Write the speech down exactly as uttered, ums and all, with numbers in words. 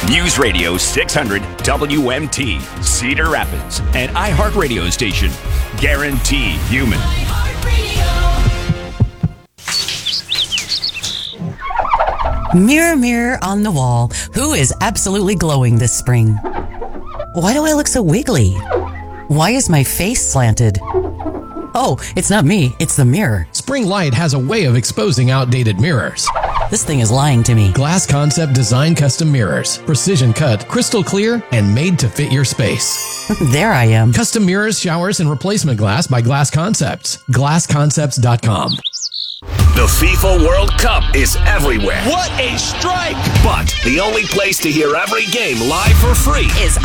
News Radio six hundred W M T, Cedar Rapids, an iHeartRadio station. Guaranteed human. Mirror, mirror on the wall, who is absolutely glowing this spring? Why do I look so wiggly? Why is my face slanted? Oh, it's not me, it's the mirror. Spring Light has a way of exposing outdated mirrors. This thing is lying to me. Glass Concept Design Custom Mirrors. Precision cut, crystal clear, and made to fit your space. There I am. Custom mirrors, showers, and replacement glass by Glass Concepts. glass concepts dot com. The FIFA World Cup is everywhere. What a strike! But the only place to hear every game live for free is